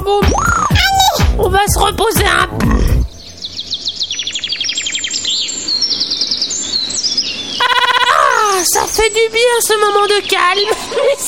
bon. Allez, on va se reposer un peu. Ah, ça fait du bien ce moment de calme.